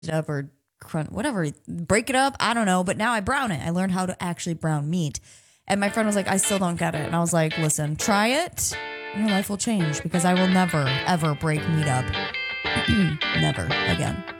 it up or crunch, whatever, break it up. I don't know. But now I brown it. I learned how to actually brown meat. And my friend was like, I still don't get it. And I was like, listen, try it. And your life will change because I will never, ever break meat up. Never again.